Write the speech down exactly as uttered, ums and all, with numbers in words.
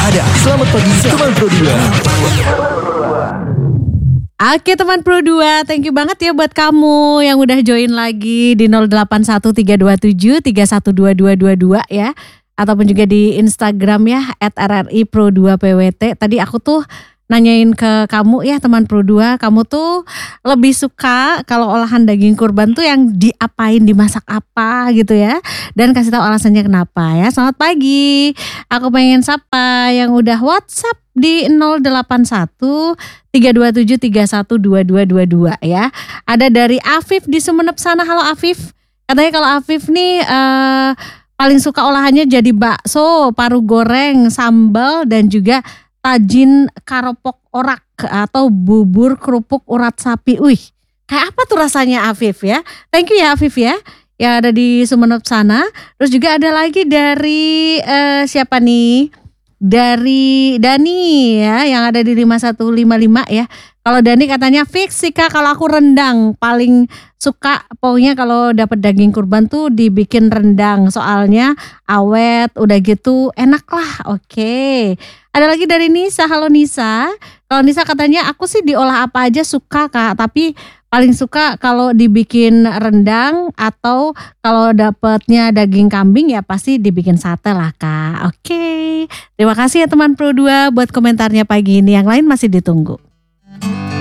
ada. Selamat pagi teman Pro dua. Oke teman Pro dua, thank you banget ya buat kamu yang udah join lagi di nol delapan satu tiga dua tujuh tiga satu dua dua dua dua ya. Ataupun juga di Instagram ya at R R I Pro dua P W T. Tadi aku tuh nanyain ke kamu ya teman Pro dua, kamu tuh lebih suka kalau olahan daging kurban tuh yang diapain, dimasak apa gitu ya. Dan kasih tahu alasannya kenapa ya. Selamat pagi, aku pengen sapa yang udah WhatsApp di nol delapan satu tiga dua tujuh tiga satu dua dua dua dua ya. Ada dari Afif di Sumeneb sana. Halo Afif. Katanya kalau Afif nih uh, paling suka olahannya jadi bakso, paru goreng, sambal dan juga tajin karopok orak atau bubur kerupuk urat sapi. Wih, kayak apa tuh rasanya Afif ya? Thank you ya Afif ya. Ya ada di Sumeneb sana. Terus juga ada lagi dari uh, siapa nih? Dari Dani ya yang ada di lima satu lima lima ya. Kalau Dani katanya fix sih Kak, kalau aku rendang paling suka, pokoknya kalau dapat daging kurban tuh dibikin rendang soalnya awet, udah gitu enak lah. Oke. Ada lagi dari Nisa. Halo Nisa. Kalau Nisa katanya aku sih diolah apa aja suka Kak, tapi paling suka kalau dibikin rendang atau kalau dapatnya daging kambing ya pasti dibikin sate lah Kak. Oke. Terima kasih ya teman Pro dua buat komentarnya pagi ini. Yang lain masih ditunggu.